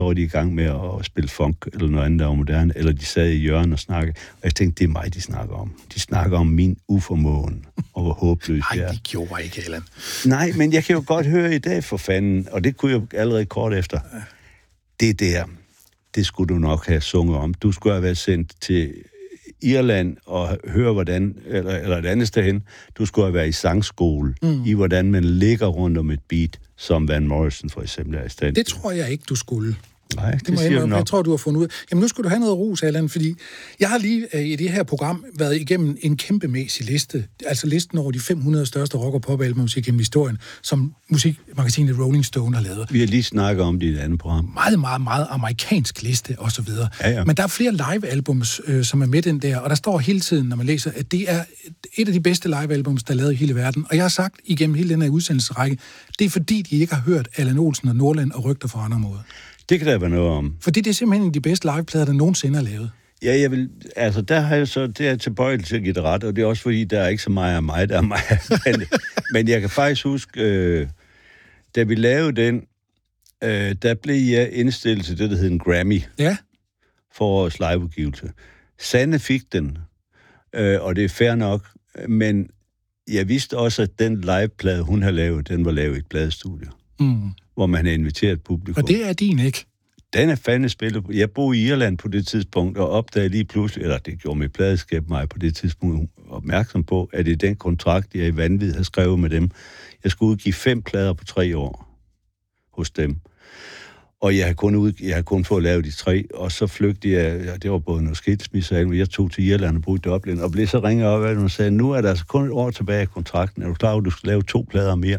var de i gang med at spille funk, eller noget andet, der var moderne, eller de sad i hjørnet og snakkede. Og jeg tænkte, det er mig, de snakker om. De snakker om min uformåen, og hvor håbløs jeg er. Nej, de gjorde ikke, Allan. Nej, men jeg kan jo godt høre i dag, for fanden, og det kunne jeg jo allerede kort efter. Det der, det skulle du nok have sunget om. Du skulle have været sendt til Irland og høre, hvordan, eller et andet sted hen, du skulle have været i sangskole, i hvordan man ligger rundt om et beat, som Van Morrison for eksempel er i stand. Det tror jeg ikke, du skulle. Nej, det må jeg tror, du har fundet ud. Jamen, nu skal du have noget ros, Allan, fordi jeg har lige i det her program været igennem en kæmpemæssig liste, altså listen over de 500 største rock- og pop-albums igennem historien, som musikmagasinet Rolling Stone har lavet. Vi har lige snakket om det i et andet program. Meget, meget, meget amerikansk liste, og så videre. Ja. Men der er flere live-albums, som er med den der, og der står hele tiden, når man læser, at det er et af de bedste live-albums, der er lavet i hele verden. Og jeg har sagt igennem hele den her udsendelsesrække, det er fordi, de ikke har hørt Allan Olsen og Nordland og Rygter fra andre måder. Det kan der være noget om. Fordi det er simpelthen de bedste liveplader, der nogensinde er lavet. Ja, jeg vil, altså der har jeg så, det er tilbøjeligt til at give det ret, og det er også fordi, der er ikke så meget af mig, der er mig. men jeg kan faktisk huske, da vi lavede den, der blev jeg indstillet til det, der hed en Grammy. Ja. For årets liveudgivelse. Sanne fik den, og det er fair nok, men jeg vidste også, at den liveplade, hun har lavet, den var lavet i et pladestudie. Hvor man har inviteret publikum. Og det er din, ikke? Den er fandme spillet. Jeg boede i Irland på det tidspunkt, og opdagede lige pludselig, eller det gjorde mit pladeskab mig på det tidspunkt opmærksom på, at det er den kontrakt, jeg i vanvid har skrevet med dem. Jeg skulle udgive 5 plader på 3 år hos dem. Og jeg har kun fået lavet de 3, og så flygtede jeg, det var både noget skilsmisse, og jeg tog til Irland og boede i Dublin, og blev så ringet op af dem og sagde, nu er der altså kun et år tilbage i kontrakten. Er du klar, at du skal lave 2 plader mere?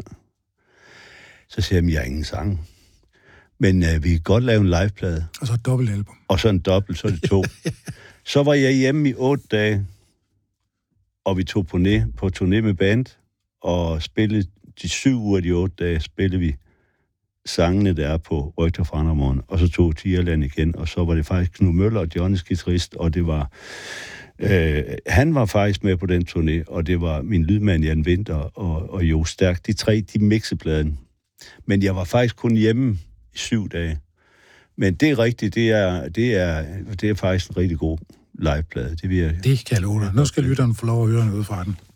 Så siger jeg har ingen sang. Men vi kan godt lave en liveplade. Og så et dobbeltalbum. Og så en dobbelt, så er det 2. Så var jeg hjemme i 8 dage, og vi tog på turné med band, og spillede de 7 uger af de 8 dage, spillede vi sangene, der er på Rygter fra andre morgen, og så tog til Irland igen, og så var det faktisk Knud Møller og Johnnys guitarist, og det var... han var faktisk med på den turné, og det var min lydmand Jan Winter og Jo Stærk. De 3, de mixepladen. Men jeg var faktisk kun hjemme i 7 dage. Men det er rigtigt, det er faktisk en rigtig god liveplade. Det kan jeg love dig. Nu skal lytteren få lov at høre noget fra den.